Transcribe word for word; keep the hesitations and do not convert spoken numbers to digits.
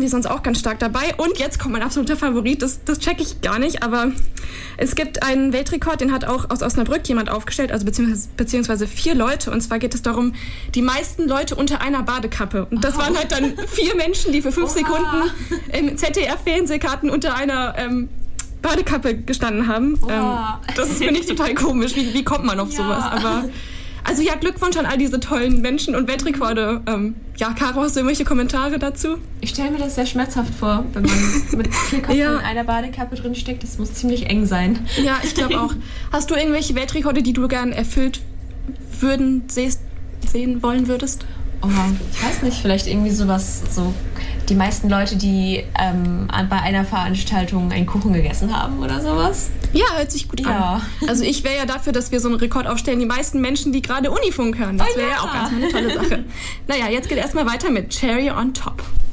die sonst auch ganz stark dabei. Und jetzt kommt mein absoluter Favorit, das, das checke ich gar nicht, aber es gibt einen Weltrekord, den hat auch aus Osnabrück jemand aufgestellt, also beziehungsweise, beziehungsweise vier Leute. Und zwar geht es darum, die meisten Leute unter einer Badekappe. Und das oh. waren halt dann vier Menschen, die für fünf Oha. Sekunden im Z D F-Fernsehkarten unter einer ähm, Badekappe gestanden haben. Ähm, das finde ich total komisch. Wie, wie kommt man auf ja. sowas? Aber also ja, Glückwunsch an all diese tollen Menschen und Weltrekorde. Ähm, ja, Caro, hast du irgendwelche Kommentare dazu? Ich stelle mir das sehr schmerzhaft vor, wenn man mit vier Köpfen ja. in einer Badekappe drin steckt. Das muss ziemlich eng sein. Ja, ich glaube auch. Hast du irgendwelche Weltrekorde, die du gern erfüllt würden, sehst, sehen wollen würdest? Oh, ich weiß nicht, vielleicht irgendwie sowas, so die meisten Leute, die ähm, bei einer Veranstaltung einen Kuchen gegessen haben oder sowas. Ja, hört sich gut ja. an. Also ich wäre ja dafür, dass wir so einen Rekord aufstellen, die meisten Menschen, die gerade Unifunk hören. Das wäre oh, ja. ja auch ganz eine tolle Sache. Naja, jetzt geht erstmal weiter mit Cherry on Top.